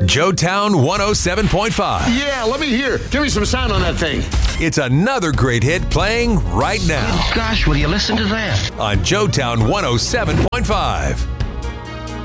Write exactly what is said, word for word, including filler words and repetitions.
Joetown one oh seven point five. Yeah, let me hear. Give me some sound on that thing. It's another great hit playing right now Gosh, will you listen to that? on Joetown one oh seven point five.